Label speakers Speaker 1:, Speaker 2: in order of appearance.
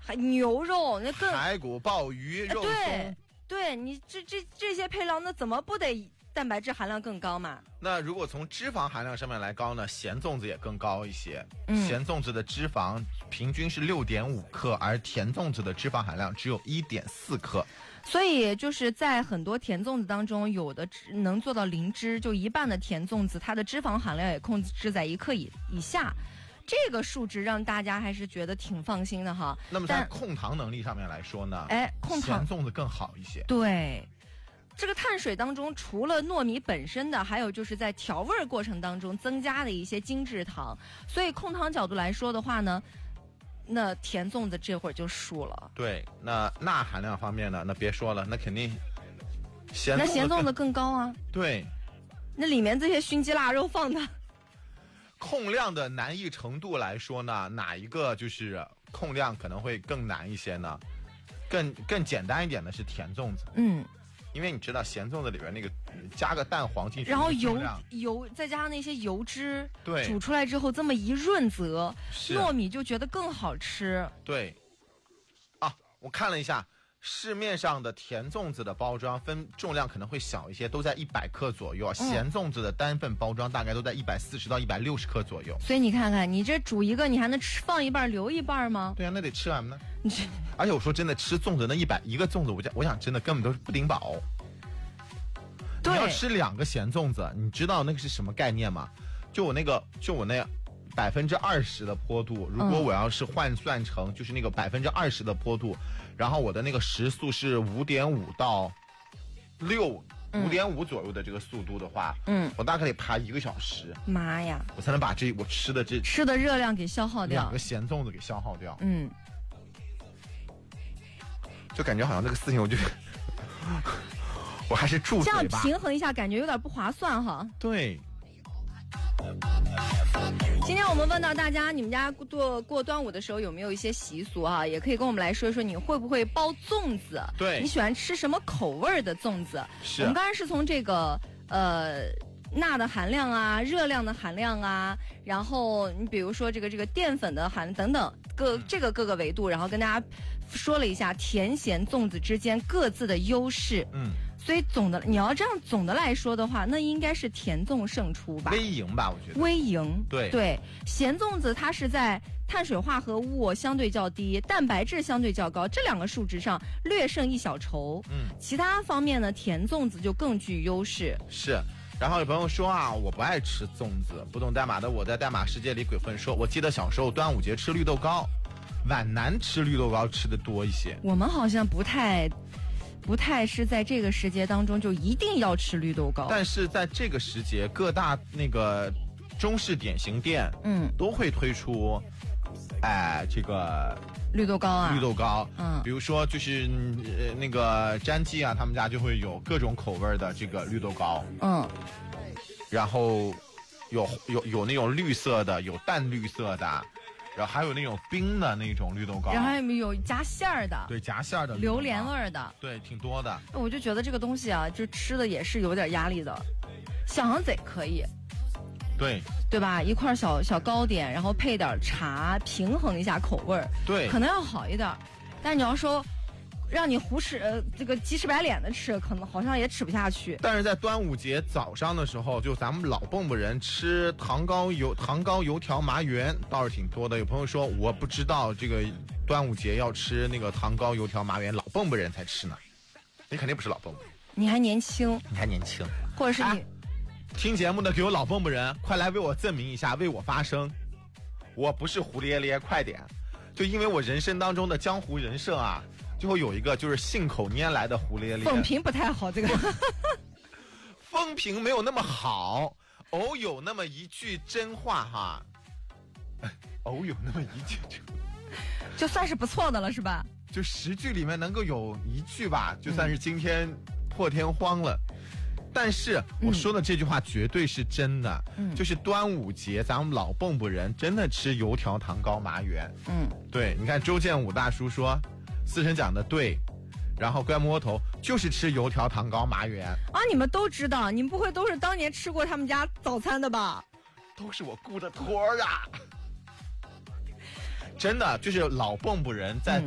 Speaker 1: 还牛肉那更
Speaker 2: 排骨、鲍鱼、肉松。
Speaker 1: 对，你这些配料，那怎么不得蛋白质含量更高嘛？
Speaker 2: 那如果从脂肪含量上面来高呢，咸粽子也更高一些。咸粽子的脂肪平均是6.5克，而甜粽子的脂肪含量只有1.4克。
Speaker 1: 所以就是在很多甜粽子当中，有的能做到零脂，就一半的甜粽子，它的脂肪含量也控制在1克以下。这个数值让大家还是觉得挺放心的哈。
Speaker 2: 那么在控糖能力上面来说呢，
Speaker 1: 控糖
Speaker 2: 咸粽子更好一些。
Speaker 1: 对，这个碳水当中，除了糯米本身的，还有就是在调味过程当中增加的一些精制糖。所以控糖角度来说的话呢，那甜粽子这会儿就输了。
Speaker 2: 对，那钠含量方面呢，那别说了，那肯定咸
Speaker 1: 粽子更高啊。
Speaker 2: 对，
Speaker 1: 那里面这些熏鸡腊肉放的。
Speaker 2: 控量的难易程度来说呢，哪一个就是控量可能会更难一些呢？更简单一点的是甜粽子。因为你知道咸粽子里边那个加个蛋黄进去，
Speaker 1: 然后油再加上那些油脂，
Speaker 2: 对，
Speaker 1: 煮出来之后这么一润泽，糯米就觉得更好吃。
Speaker 2: 对，啊，我看了一下市面上的甜粽子的包装重量可能会小一些，都在100克左右。咸粽子的单份包装大概都在140到160克左右。
Speaker 1: 所以你看看，你这煮一个，你还能放一半留一半吗？
Speaker 2: 对啊，那得吃完呢。而且我说真的，吃粽子那一个粽子，我想真的根本都是不顶饱。你要吃2个咸粽子，你知道那个是什么概念吗？就我那20%的坡度，如果我要是换算成就是那个20%的坡度，然后我的那个时速是5.5到5.5左右的这个速度的话，我大概得爬1个小时。
Speaker 1: 妈呀！
Speaker 2: 我才能把我吃的
Speaker 1: 热量给消耗掉，2
Speaker 2: 个咸粽子给消耗掉。就感觉好像这个事情，我就我还是住嘴吧。
Speaker 1: 这样平衡一下，感觉有点不划算哈。
Speaker 2: 对。
Speaker 1: 今天我们问到大家，你们家过端午的时候有没有一些习俗啊？也可以跟我们来说一说，你会不会包粽子？
Speaker 2: 对，
Speaker 1: 你喜欢吃什么口味的粽子？
Speaker 2: 是。
Speaker 1: 我们刚才是从这个钠的含量啊，热量的含量啊，然后你比如说这个淀粉的含等等各个维度，然后跟大家说了一下甜咸粽子之间各自的优势。所以你要这样总的来说的话，那应该是甜粽胜出吧？
Speaker 2: 微赢吧，我觉得。
Speaker 1: 微赢。
Speaker 2: 对，
Speaker 1: 咸粽子它是在碳水化合物相对较低，蛋白质相对较高，这2个数值上略胜一小筹。其他方面呢，甜粽子就更具优势。
Speaker 2: 是。然后有朋友说啊，我不爱吃粽子。不懂代码的我在代码世界里鬼混说，我记得小时候端午节吃绿豆糕，皖南吃绿豆糕吃的多一些。
Speaker 1: 我们好像不太是在这个时节当中就一定要吃绿豆糕，
Speaker 2: 但是在这个时节，各大那个中式点心店，都会推出，这个
Speaker 1: 绿豆糕啊，
Speaker 2: 绿豆糕，比如说就是那个詹记啊，他们家就会有各种口味的这个绿豆糕，然后有那种绿色的，有淡绿色的。然后还有那种冰的那种绿豆糕，
Speaker 1: 然后还有夹馅儿的，
Speaker 2: 对，夹馅儿的
Speaker 1: 榴莲味的，
Speaker 2: 对，挺多的。
Speaker 1: 我就觉得这个东西啊，就吃的也是有点压力的，小羊贼可以，对吧？一块小糕点，然后配点茶，平衡一下口味儿，
Speaker 2: 对，
Speaker 1: 可能要好一点。但你要说让你胡吃这个鸡翅白脸的吃，可能好像也吃不下去。
Speaker 2: 但是在端午节早上的时候，就咱们老蚌埠人吃糖糕油条麻圆倒是挺多的。有朋友说我不知道这个端午节要吃那个糖糕油条麻圆，老蚌埠人才吃呢。你肯定不是老蚌埠，
Speaker 1: 你还年轻，或者是你
Speaker 2: 听节目的给我老蚌埠人，快来为我证明一下，为我发声，我不是胡咧咧，快点！就因为我人生当中的江湖人设啊。就会有一个就是信口拈来的胡咧咧，
Speaker 1: 风评不太好，这个
Speaker 2: 风评没有那么好，偶有那么一句真话哈，偶有那么一句
Speaker 1: 就算是不错的了，是吧？
Speaker 2: 就10句里面能够有1句吧，就算是今天破天荒了。但是我说的这句话绝对是真的，就是端午节咱们老蚌埠人真的吃油条糖糕麻圆。对，你看周建武大叔说。思辰讲的对，然后乖摸头就是吃油条糖糕麻圆
Speaker 1: 啊！你们都知道，你们不会都是当年吃过他们家早餐的吧？
Speaker 2: 都是我雇的托儿啊！真的，就是老蚌埠人在